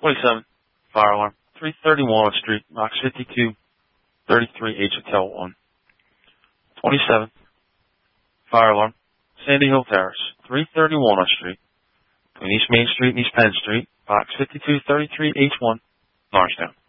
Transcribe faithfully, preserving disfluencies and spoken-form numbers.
twenty-seven, fire alarm, three thirty Walnut Street, box fifty-two thirty-three H Hotel one. twenty-seven, fire alarm, Sandy Hill Terrace, three thirty Walnut Street, between East Main Street and East Penn Street, box fifty-two thirty-three H one, Norristown.